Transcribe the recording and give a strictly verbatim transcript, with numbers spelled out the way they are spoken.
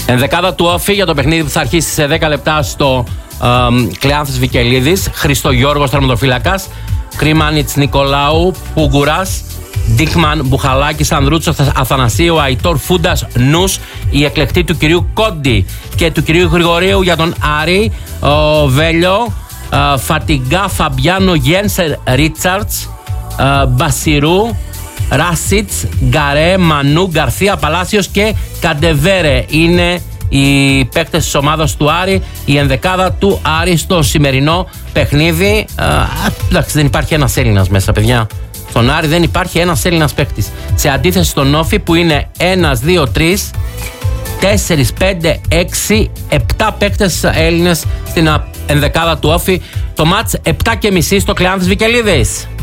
Ενδεκάδα του Όφη για το παιχνίδι που θα αρχίσει σε δέκα λεπτά στο ε, Κλεάνθης Βικελίδης. Χριστογιώργος τερματοφύλακας, Κρίμανιτς Νικολάου, Πούγκουρας, Ντίκμαν, Μπουχαλάκης, Ανδρούτσος, Αθανασίου, Αϊτόρ, Φούντας, Νους, η εκλεκτή του κυρίου Κόντι και του κυρίου Γρηγορίου για τον Άρη, ο Βέλιο, ε, Φατιγκά, Φαμπιάνο, Γένσερ, Ρίτσαρτς, ε, Μπασιρού, Ράσιτς, Γκαρέ, Μανού, Γκαρθία, Παλάσιος και Καντεβέρε είναι οι παίκτες της ομάδας του Άρη, η ενδεκάδα του Άρη στο σημερινό παιχνίδι. Ε, εντάξει, δεν υπάρχει ένας Έλληνας μέσα, παιδιά. Στον Άρη δεν υπάρχει ένας Έλληνας παίκτης. Σε αντίθεση στον Όφη που είναι ένας, δύο, τρεις, τέσσερις, πέντε, έξι, επτά παίκτες Έλληνες στην ενδεκάδα του Όφη. Το μάτς επτά και μισή στο Κλεάνθης Βικελίδης.